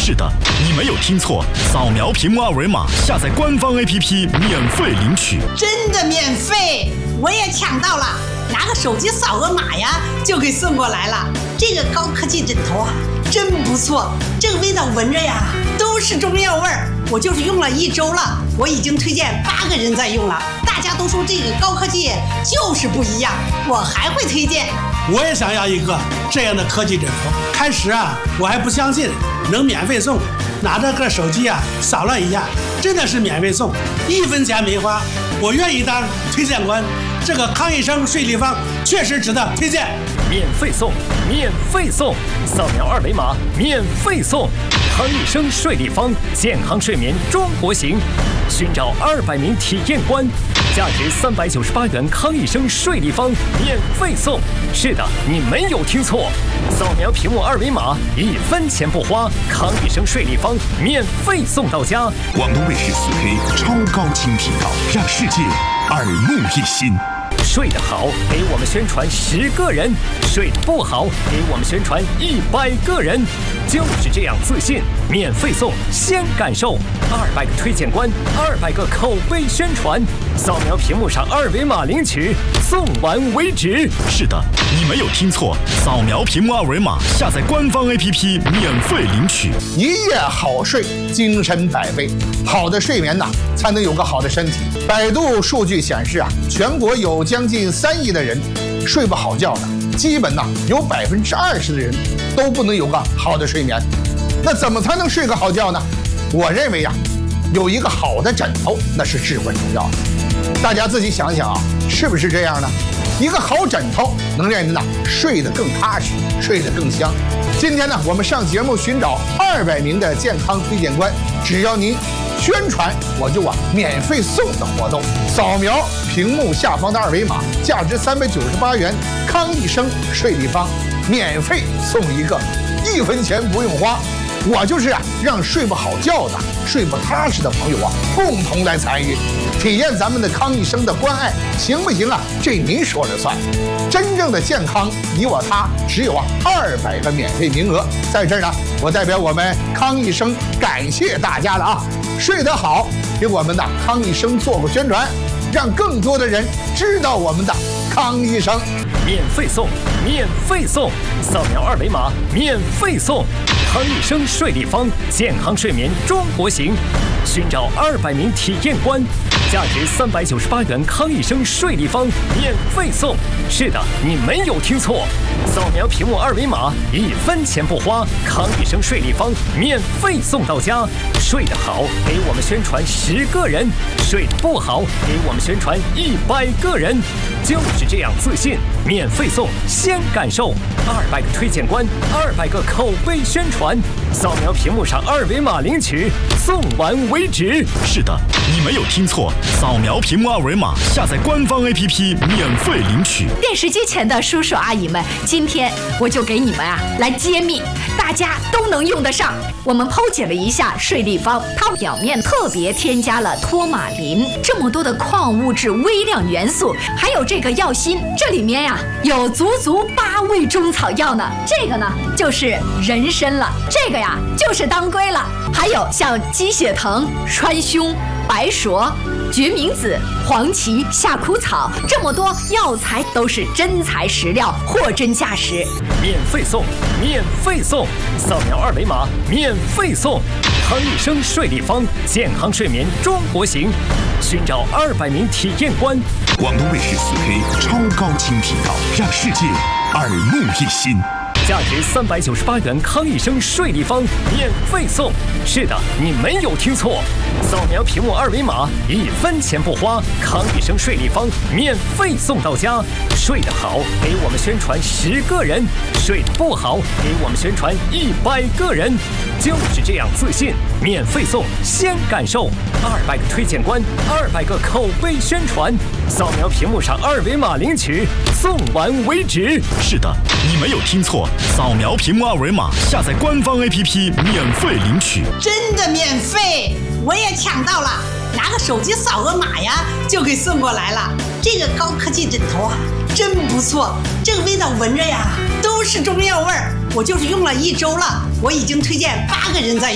是的，你没有听错，扫描屏幕二维码，下载官方 APP 免费领取。 真的免费，我也抢到了，拿个手机扫个码呀，就给送过来了。这个高科技枕头啊，真不错，这个味道闻着呀，都是中药味儿。我就是用了1周了，我已经推荐8个人在用了，大家都说这个高科技就是不一样，我还会推荐。 我也想要一个这样的科技枕头。开始啊，我还不相信能免费送，拿着个手机啊扫了一下，真的是免费送，1分钱没花，我愿意当推荐官。这个康益生睡立方确实值得推荐。 免费送，免费送，扫描二维码免费送。康益生睡立方，健康睡眠中国行。寻找200名体验官，价值398元。康益生睡立方免费送。是的，你没有听错，扫描屏幕二维码，1分钱不花。康益生睡立方免费送到家。 广东卫视4K 超高清频道，让世界耳目一新。 睡得好，给我们宣传10个人；睡得不好，给我们宣传100个人。就是这样自信，免费送，先感受。200个推荐官，200个口碑宣传。扫描屏幕上二维码领取，送完为止。 是的，你没有听错，扫描屏幕二维码，下载官方 APP 免费领取。 一夜好睡，精神百倍。好的睡眠呐，才能有个好的身体。百度数据显示啊，全国有将近3亿的人睡不好觉的，基本呐有20%的人都不能有个好的睡眠。那怎么才能睡个好觉呢？我认为呀，有一个好的枕头那是至关重要的。大家自己想想啊，是不是这样呢？一个好枕头能让人呐睡得更踏实，睡得更香。今天呢，我们上节目寻找200名的健康推荐官，只要您宣传，我就免费送的活动。扫描屏幕下方的二维码，价值398元，康益生睡立方，免费送一个，1分钱不用花。我就是让睡不好觉的、睡不踏实的朋友共同来参与，体验咱们的康益生的关爱，行不行啊？这您说了算。真正的健康，你我他，只有200个免费名额。在这儿呢，我代表我们康益生感谢大家了啊！睡得好，给我们的康益生做个宣传，让更多的人知道我们的康益生。 免费送，免费送，扫描二维码免费送。康益生睡立方，健康睡眠中国行。寻找200名体验官，价值398元。康益生睡立方免费送。是的，你没有听错，扫描屏幕二维码，1分钱不花。康益生睡立方免费送到家。睡得好，给我们宣传10个人；睡得不好，给我们宣传100个人。就是这样自信，免费送，先感受。200个推荐官，200个口碑宣传。扫描屏幕上二维码领取，送完为止。 是的，你没有听错，扫描屏幕二维码，下载官方 APP 免费领取。 电视机前的叔叔阿姨们，今天我就给你们来揭秘，大家都能用得上。我们剖解了一下睡立方，它表面特别添加了托马林，这么多的矿物质、微量元素，还有这个药锌，这里面有足8味中草药呢。这个呢就是人参了，这个就是当归了，还有像鸡血藤、川芎、白术、决明子、黄芪、夏枯草，这么多药材都是真材实料，货真价实。 免费送，免费送，扫描二维码免费送。康益生睡立方，健康睡眠中国行。寻找200名体验官。 广东卫视4K 超高清频道，让世界耳目一新。 价值398元。康益生睡立方免费送。是的，你没有听错，扫描屏幕二维码，1分钱不花。康益生睡立方免费送到家。睡得好，给我们宣传10个人；睡得不好，给我们宣传100个人。就是这样自信，免费送，先感受。200个推荐官，200个口碑宣传。扫描屏幕上二维码领取，送完为止。 是的，你没有听错，扫描屏幕二维码，下载官方 APP 免费领取。 真的免费，我也抢到了，拿个手机扫个码呀，就给送过来了。这个高科技枕头真不错，这个味道闻着呀，都是中药味儿。我就是用了1周了，我已经推荐8个人在用。